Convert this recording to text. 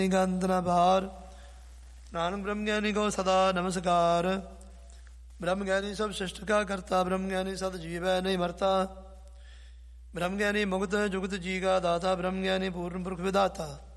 गंध न भार। नानक ब्रह्म ज्ञानी को सदा नमस्कार। ब्रह्म ज्ञानी सब सृष्टि का करता, ब्रह्म ज्ञानी सद जीव है नहीं मरता। ब्रह्म ज्ञानी मुक्त जुगत जी का दाता, ब्रह्म ज्ञानी पूर्ण पुरख विदाता।